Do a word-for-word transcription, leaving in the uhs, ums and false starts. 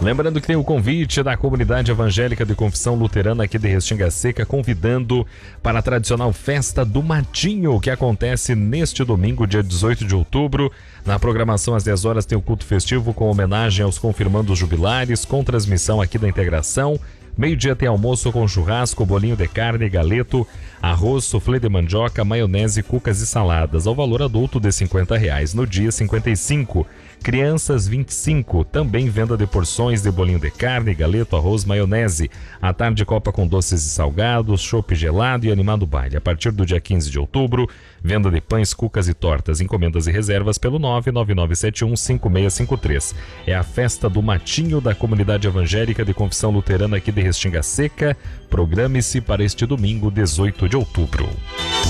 Lembrando que tem o convite da comunidade evangélica de confissão luterana aqui de Restinga Seca, convidando para a tradicional festa do Matinho, que acontece neste domingo, dia dezoito de outubro. Na programação às dez horas tem o culto festivo com homenagem aos confirmandos jubilares, com transmissão aqui da Integração. Meio-dia tem almoço com churrasco, bolinho de carne, galeto, arroz, suflê de mandioca, maionese, cucas e saladas, ao valor adulto de cinquenta reais. No dia, cinquenta e cinco. Crianças, vinte e cinco. Também venda de porções de bolinho de carne, galeto, arroz, maionese. À tarde, copa com doces e salgados, chopp gelado e animado baile. A partir do dia quinze de outubro, venda de pães, cucas e tortas. Encomendas e reservas pelo nove nove nove sete um cinco seis cinco três. É a festa do Matinho da comunidade evangélica de confissão luterana aqui de Restinga Seca. Programe-se para este domingo, dezoito de outubro.